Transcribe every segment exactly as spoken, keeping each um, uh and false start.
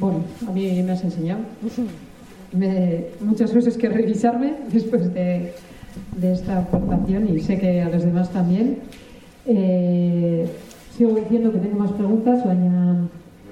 Bueno, a mí me has enseñado. Me, muchas veces que revisarme después de, de esta aportación, y sé que a los demás también. Eh, sigo diciendo que tengo más preguntas. Baina...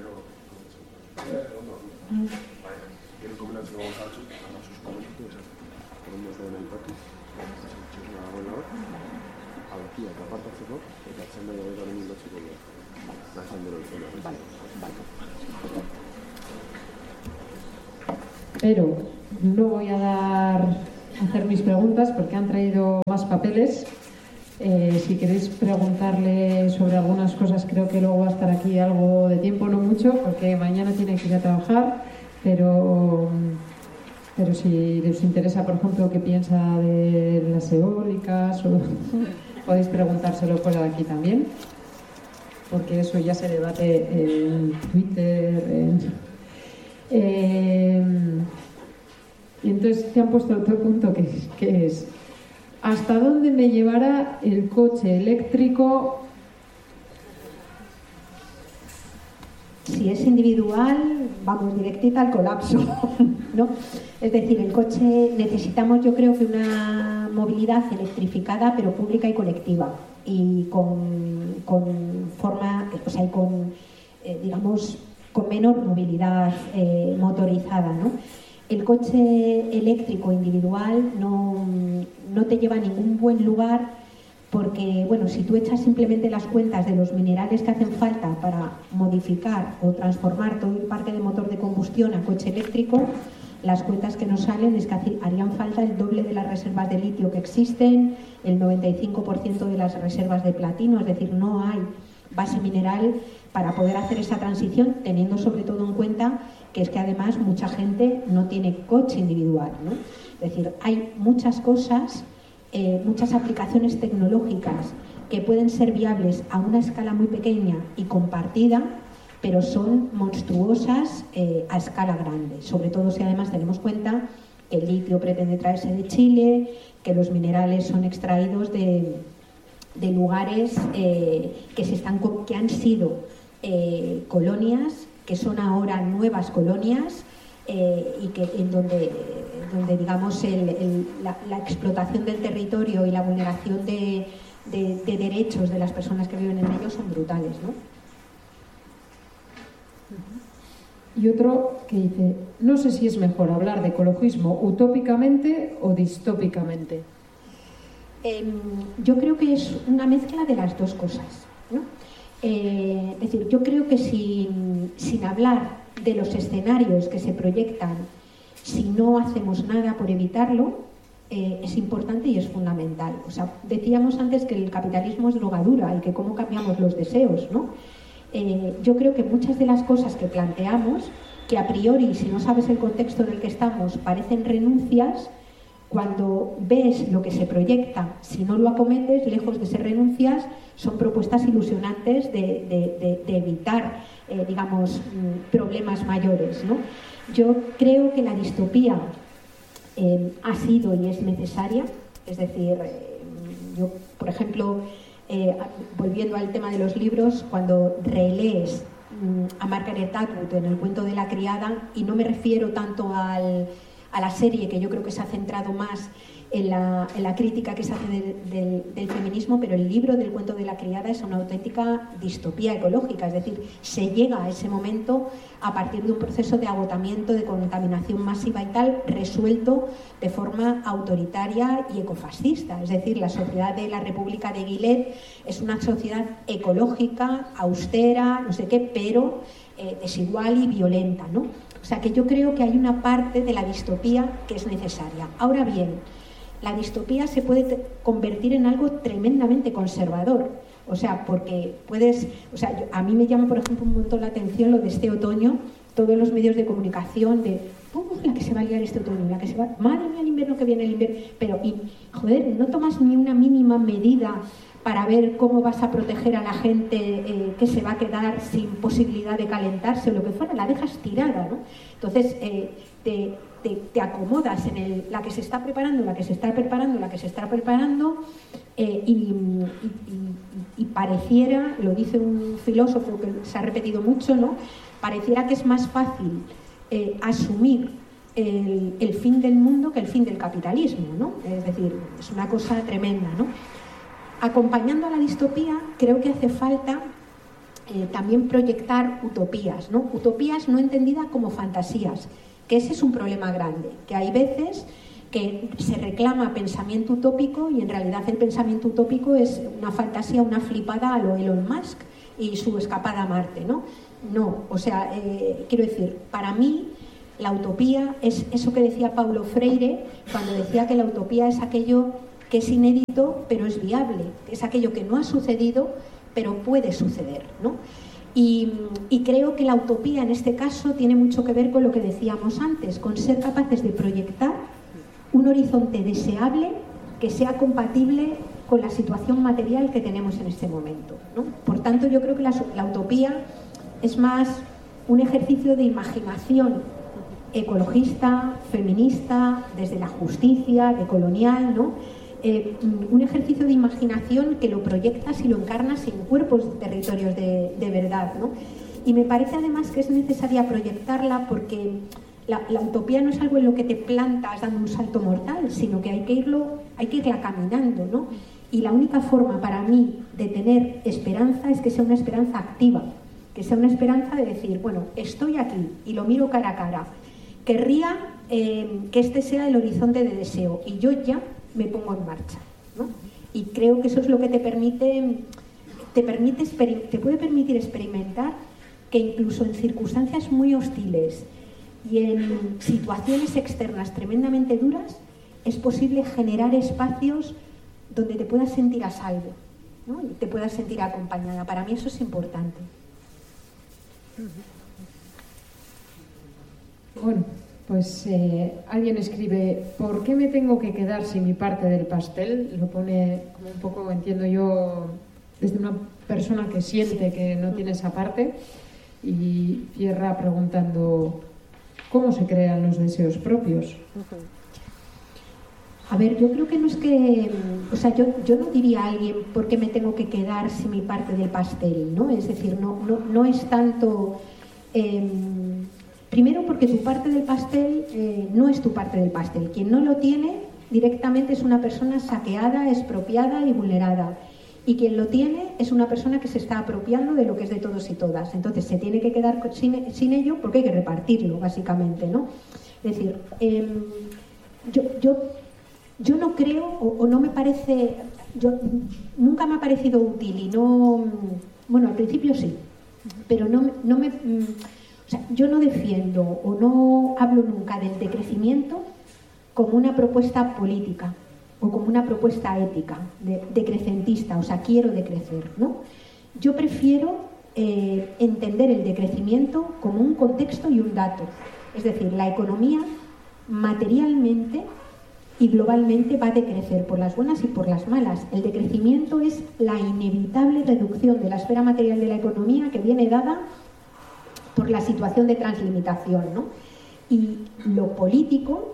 Pero no voy a dar a hacer mis preguntas porque han traído más papeles. Eh, si queréis preguntarle sobre algunas cosas, creo que luego va a estar aquí algo de tiempo, no mucho, porque mañana tiene que ir a trabajar, pero, pero si les interesa, por ejemplo, qué piensa de las eólicas, o, podéis preguntárselo fuera de aquí también, porque eso ya se debate en Twitter. En, eh, y entonces te han puesto otro punto que, que es: ¿hasta dónde me llevará el coche eléctrico? Si es individual, vamos directita al colapso, ¿no? Es decir, el coche, necesitamos, yo creo que una movilidad electrificada, pero pública y colectiva, y con, con forma, o sea, y con, eh, digamos, con menor movilidad eh, motorizada, ¿no? El coche eléctrico individual no, no te lleva a ningún buen lugar, porque, bueno, si tú echas simplemente las cuentas de los minerales que hacen falta para modificar o transformar todo el parque de motor de combustión a coche eléctrico, las cuentas que nos salen es que harían falta el doble de las reservas de litio que existen, el noventa y cinco por ciento de las reservas de platino, es decir, no hay base mineral para poder hacer esa transición, teniendo sobre todo en cuenta que es que además mucha gente no tiene coche individual, ¿no? Es decir, hay muchas cosas, eh, muchas aplicaciones tecnológicas que pueden ser viables a una escala muy pequeña y compartida, pero son monstruosas eh, a escala grande, sobre todo si además tenemos cuenta que el litio pretende traerse de Chile, que los minerales son extraídos de, de lugares eh, que, se están, que han sido eh, colonias, que son ahora nuevas colonias, eh, y que en donde, donde digamos el, el, la, la explotación del territorio y la vulneración de, de, de derechos de las personas que viven en ellos son brutales, ¿no? Y otro que dice: no sé si es mejor hablar de ecologismo utópicamente o distópicamente. Eh, yo creo que es una mezcla de las dos cosas, ¿no? Eh, es decir, yo creo que sin, sin hablar de los escenarios que se proyectan, si no hacemos nada por evitarlo, eh, es importante y es fundamental. O sea, decíamos antes que el capitalismo es drogadura y que cómo cambiamos los deseos, ¿no? Eh, yo creo que muchas de las cosas que planteamos, que a priori, si no sabes el contexto en el que estamos, parecen renuncias, cuando ves lo que se proyecta, si no lo acometes, lejos de ser renuncias, son propuestas ilusionantes de, de, de, de evitar, eh, digamos, problemas mayores, ¿no? Yo creo que la distopía eh, ha sido y es necesaria, es decir, eh, yo, por ejemplo, eh, volviendo al tema de los libros, cuando relees mm, a Margaret Atwood en El cuento de la criada, y no me refiero tanto al a la serie, que yo creo que se ha centrado más en la, en la crítica que se hace de, de, del feminismo, pero el libro del cuento de la criada es una auténtica distopía ecológica, es decir, se llega a ese momento a partir de un proceso de agotamiento, de contaminación masiva y tal, resuelto de forma autoritaria y ecofascista. Es decir, la sociedad de la República de Gilead es una sociedad ecológica, austera, no sé qué, pero eh, desigual y violenta, ¿no? O sea que yo creo que hay una parte de la distopía que es necesaria. Ahora bien, la distopía se puede convertir en algo tremendamente conservador. O sea, porque puedes... O sea, yo, a mí me llama, por ejemplo, un montón la atención lo de este otoño, todos los medios de comunicación de... ¡Oh, la que se va a liar este otoño! La que se va... ¡Madre mía, el invierno que viene, el invierno! Pero, y, joder, no tomas ni una mínima medida para ver cómo vas a proteger a la gente eh, que se va a quedar sin posibilidad de calentarse o lo que fuera, la dejas tirada, ¿no? Entonces, eh, te, te, te acomodas en el, la que se está preparando, la que se está preparando, la que se está preparando, Eh, y, y, y, y pareciera, lo dice un filósofo que se ha repetido mucho, ¿no? Pareciera que es más fácil eh, asumir el, el fin del mundo que el fin del capitalismo, ¿no? Es decir, es una cosa tremenda, ¿no? Acompañando a la distopía, creo que hace falta eh, también proyectar utopías, ¿no? Utopías no entendidas como fantasías, que ese es un problema grande, que hay veces que se reclama pensamiento utópico y en realidad el pensamiento utópico es una fantasía, una flipada a lo Elon Musk y su escapada a Marte, ¿no? No, o sea, eh, quiero decir, para mí la utopía es eso que decía Paulo Freire cuando decía que la utopía es aquello que es inédito pero es viable, es aquello que no ha sucedido pero puede suceder, ¿no? Y, y creo que la utopía en este caso tiene mucho que ver con lo que decíamos antes, con ser capaces de proyectar un horizonte deseable que sea compatible con la situación material que tenemos en este momento, ¿no? Por tanto, yo creo que la, la utopía es más un ejercicio de imaginación ecologista, feminista, desde la justicia, decolonial, ¿no? Eh, un ejercicio de imaginación que lo proyectas y lo encarnas en cuerpos de territorios de, de verdad, ¿no? Y me parece además que es necesaria proyectarla porque La, la utopía no es algo en lo que te plantas dando un salto mortal, sino que hay que irlo, hay que irla caminando, ¿no? Y la única forma para mí de tener esperanza es que sea una esperanza activa, que sea una esperanza de decir, bueno, estoy aquí y lo miro cara a cara. Querría eh, que este sea el horizonte de deseo y yo ya me pongo en marcha, ¿no? Y creo que eso es lo que te permite, te permite, te puede permitir experimentar que incluso en circunstancias muy hostiles y en situaciones externas tremendamente duras es posible generar espacios donde te puedas sentir a salvo, ¿no? Y te puedas sentir acompañada. Para mí eso es importante. Bueno, pues eh, alguien escribe, ¿por qué me tengo que quedar sin mi parte del pastel? Lo pone como un poco, entiendo yo, desde una persona que siente que no tiene esa parte, y cierra preguntando ¿cómo se crean los deseos propios? A ver, yo creo que no es que... O sea, yo, yo no diría a alguien ¿por qué me tengo que quedar sin mi parte del pastel? ¿No? Es decir, no, no, no es tanto... Eh, primero porque tu parte del pastel eh, no es tu parte del pastel. Quien no lo tiene directamente es una persona saqueada, expropiada y vulnerada. Y quien lo tiene es una persona que se está apropiando de lo que es de todos y todas. Entonces se tiene que quedar sin, sin ello porque hay que repartirlo, básicamente, ¿no? Es decir, eh, yo, yo, yo no creo o, o no me parece... Yo, nunca me ha parecido útil y no... Bueno, al principio sí, pero no, no me... O sea, yo no defiendo o no hablo nunca del decrecimiento como una propuesta política o como una propuesta ética, de, decrecentista, o sea, quiero decrecer, ¿no? Yo prefiero eh, entender el decrecimiento como un contexto y un dato. Es decir, la economía materialmente y globalmente va a decrecer por las buenas y por las malas. El decrecimiento es la inevitable reducción de la esfera material de la economía que viene dada por la situación de translimitación, ¿no? Y lo político,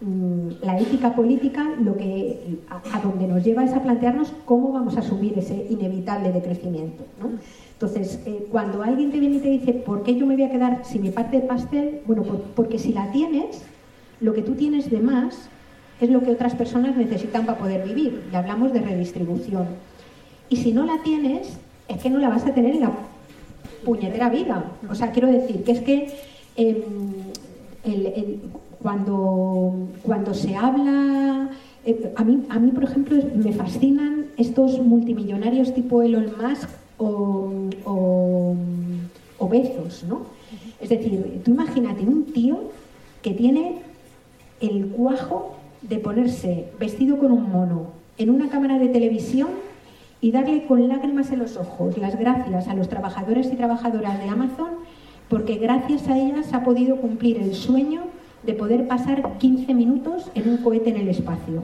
la ética política, lo que a, a donde nos lleva es a plantearnos cómo vamos a asumir ese inevitable decrecimiento, ¿no? Entonces, eh, cuando alguien te viene y te dice ¿por qué yo me voy a quedar sin mi parte del pastel? Bueno, por, porque si la tienes, lo que tú tienes de más es lo que otras personas necesitan para poder vivir, y hablamos de redistribución. Y si no la tienes, es que no la vas a tener en la puñetera vida. O sea, quiero decir que es que eh, el, el, cuando, cuando se habla... Eh, a, mí, a mí, por ejemplo, me fascinan estos multimillonarios tipo Elon Musk o, o, o Bezos, ¿no? Es decir, tú imagínate un tío que tiene el cuajo de ponerse vestido con un mono en una cámara de televisión y darle con lágrimas en los ojos las gracias a los trabajadores y trabajadoras de Amazon porque gracias a ellas ha podido cumplir el sueño de poder pasar quince minutos en un cohete en el espacio.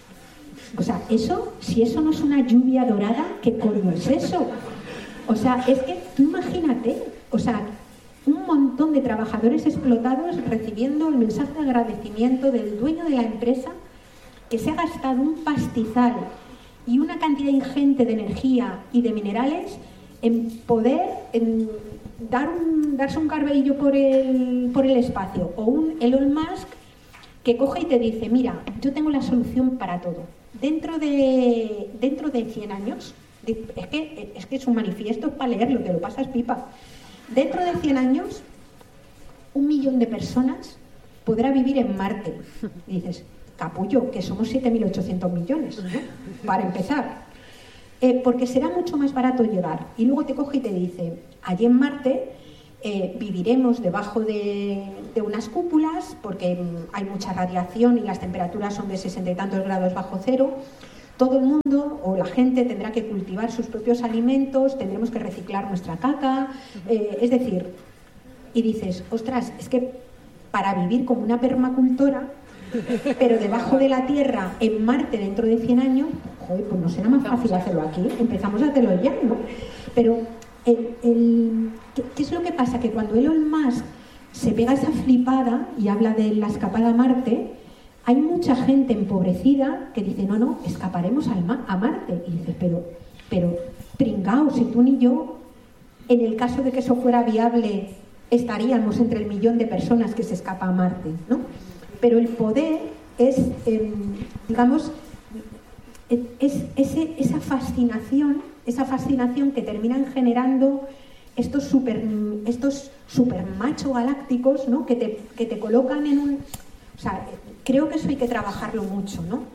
O sea, eso, si eso no es una lluvia dorada, ¿qué coño es eso? O sea, es que tú imagínate, o sea, un montón de trabajadores explotados recibiendo el mensaje de agradecimiento del dueño de la empresa que se ha gastado un pastizal y una cantidad ingente de energía y de minerales en poder en dar un, darse un carveillo por el, por el espacio, o un Elon Musk que coge y te dice, mira, yo tengo la solución para todo. Dentro de, dentro de cien años, es que, es que es un manifiesto, es para leerlo, te lo pasas pipa. Dentro de cien años, un millón de personas podrá vivir en Marte. Y dices, capullo, que somos siete mil ochocientos millones, ¿no? Para empezar. Eh, porque será mucho más barato llegar. Y luego te coge y te dice, allí en Marte eh, viviremos debajo de, de unas cúpulas, porque hay mucha radiación y las temperaturas son de sesenta y tantos grados bajo cero. Todo el mundo o la gente tendrá que cultivar sus propios alimentos, tendremos que reciclar nuestra caca, eh, es decir, y dices, ostras, es que para vivir como una permacultora, pero debajo de la tierra, en Marte, dentro de cien años, joder, pues no será más fácil hacerlo aquí, empezamos a hacerlo ya, ¿no? Pero, el, el, ¿qué, ¿qué es lo que pasa? Que cuando Elon Musk se pega esa flipada y habla de la escapada a Marte, hay mucha gente empobrecida que dice, no, no, escaparemos al ma a Marte. Y dices, pero, pero, pringao, si tú ni yo, en el caso de que eso fuera viable, estaríamos entre el millón de personas que se escapa a Marte, ¿no? Pero el poder es, eh, digamos, es ese, esa fascinación, esa fascinación que terminan generando estos super, estos super macho galácticos, ¿no? Que te, que te colocan en un... O sea, creo que eso hay que trabajarlo mucho, ¿no?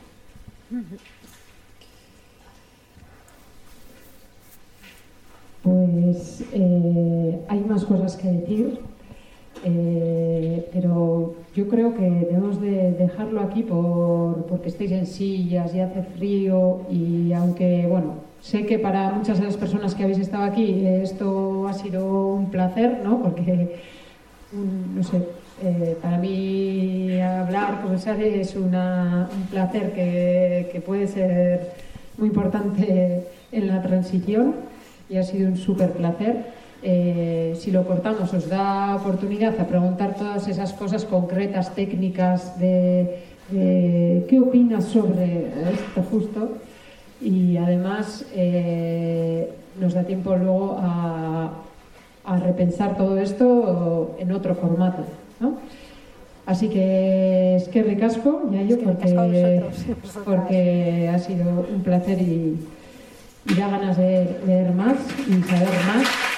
Pues eh, hay más cosas que decir, eh, pero yo creo que debemos de dejarlo aquí por, porque estáis en sillas y hace frío, y aunque, bueno, sé que para muchas de las personas que habéis estado aquí esto ha sido un placer, ¿no? Porque, no sé, eh, para mí hablar, conversar es una, un placer que, que puede ser muy importante en la transición, y ha sido un súper placer. Eh, si lo cortamos, os da oportunidad a preguntar todas esas cosas concretas, técnicas, de, de qué opinas sobre esto justo, y además eh, nos da tiempo luego a, a repensar todo esto en otro formato, ¿no? Así que es que ricasco, ya yo, porque, porque ha sido un placer y, y da ganas de leer más y saber más.